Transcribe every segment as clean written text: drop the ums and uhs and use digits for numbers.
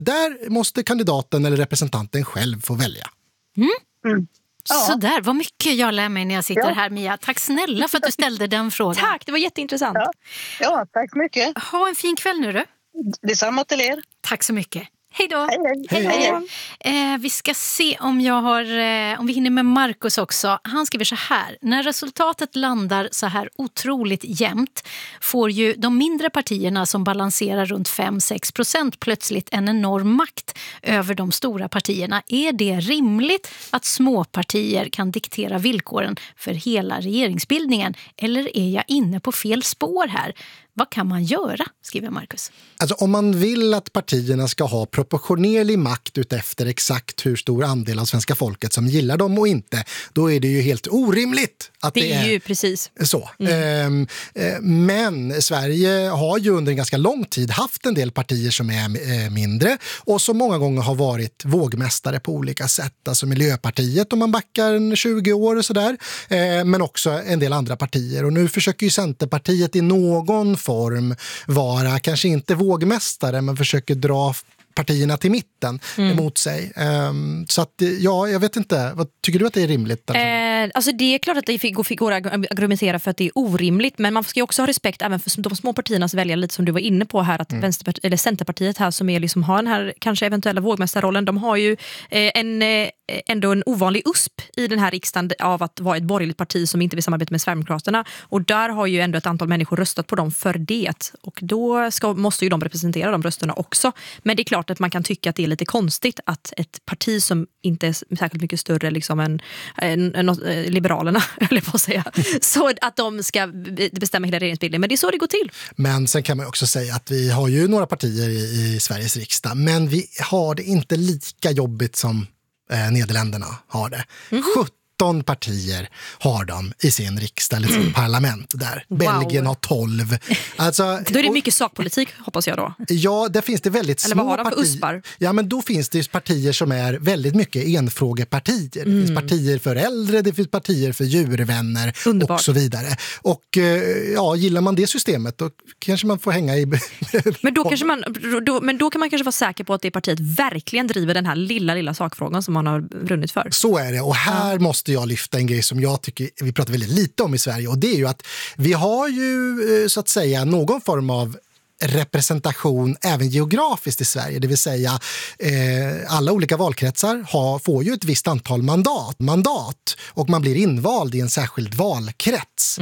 Där måste kandidaten eller representanten själv få välja. Ja. Så där, vad mycket jag lär mig när jag sitter här, Mia. Tack snälla för att du ställde den frågan. Tack, det var jätteintressant. Ja, tack så mycket. Ha en fin kväll nu du. Detsamma till er. Tack så mycket. Hej då. Hej. Vi ska se om om vi hinner med Marcus också. Han skriver så här: när resultatet landar så här otroligt jämnt får ju de mindre partierna som balanserar runt 5-6% plötsligt en enorm makt över de stora partierna. Är det rimligt att små partier kan diktera villkoren för hela regeringsbildningen? Eller är jag inne på fel spår här? Vad kan man göra, skriver Marcus. Alltså om man vill att partierna ska ha proportionerlig makt utefter exakt hur stor andel av svenska folket som gillar dem och inte, då är det ju helt orimligt att det är ju precis så. Men Sverige har ju under en ganska lång tid haft en del partier som är mindre och som många gånger har varit vågmästare på olika sätt. Alltså Miljöpartiet om man backar 20 år och sådär, men också en del andra partier. Och nu försöker ju Centerpartiet i någon form vara, kanske inte vågmästare, men försöker dra partierna till mitten emot sig. Så att, ja, jag vet inte. Vad tycker du att det är rimligt? Alltså det är klart att det går att argumentera för att det är orimligt, men man ska ju också ha respekt även för de små partiernas väljare, lite som du var inne på här, att eller Centerpartiet här som är liksom har den här kanske eventuella vågmästarrollen, de har ju ändå en ovanlig USP i den här riksdagen av att vara ett borgerligt parti som inte vill samarbeta med Sverigedemokraterna, och där har ju ändå ett antal människor röstat på dem för det, och då måste ju de representera de rösterna också. Men det är klart att man kan tycka att det är lite konstigt att ett parti som inte är särskilt mycket större liksom än Liberalerna, eller på att säga, så att de ska bestämma hela regeringsbildningen. Men det är så det går till. Men sen kan man också säga att vi har ju några partier i Sveriges riksdag, men vi har det inte lika jobbigt som Nederländerna har det. 17 partier har de i sin riksdag eller sin parlament där. Wow. Belgien har 12. Alltså, då är det mycket sakpolitik, hoppas jag då. Ja, där finns det väldigt eller små partier. Ja, men då finns det partier som är väldigt mycket enfrågepartier. Det finns partier för äldre, det finns partier för djurvänner. Underbart. Och så vidare. Och ja, gillar man det systemet då kanske man får hänga i... men då kan man kanske vara säker på att det partiet verkligen driver den här lilla sakfrågan som man har brunnit för. Så är det, och här måste jag lyfta en grej som jag tycker vi pratar väldigt lite om i Sverige, och det är ju att vi har ju så att säga någon form av representation även geografiskt i Sverige, det vill säga alla olika valkretsar får ju ett visst antal mandat och man blir invald i en särskild valkrets.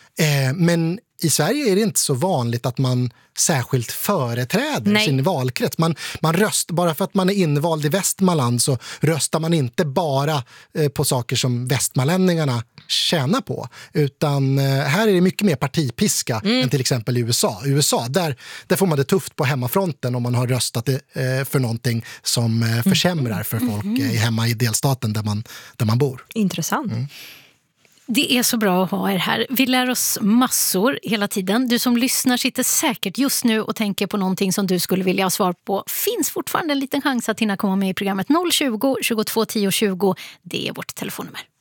Men i Sverige är det inte så vanligt att man särskilt företräder sin valkrets. Man röstar, bara för att man är invald i Västmanland så röstar man inte bara på saker som västmanlänningarna tjänar på. Utan här är det mycket mer partipiska än till exempel i USA. Där får man det tufft på hemmafronten om man har röstat för någonting som försämrar för folk hemma i delstaten där man bor. Intressant. Det är så bra att ha er här. Vi lär oss massor hela tiden. Du som lyssnar sitter säkert just nu och tänker på någonting som du skulle vilja ha svar på. Finns fortfarande en liten chans att hinna komma med i programmet. 020 22 10 20. Det är vårt telefonnummer.